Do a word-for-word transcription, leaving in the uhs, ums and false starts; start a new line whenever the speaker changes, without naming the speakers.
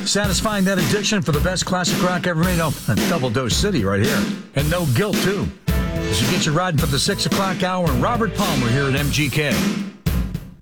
Satisfying that addiction for the best classic rock ever made. Oh, a Double Dose City right here. And No Guilt, too. As you get you riding for the six o'clock hour, and Robert Palmer here at M G K.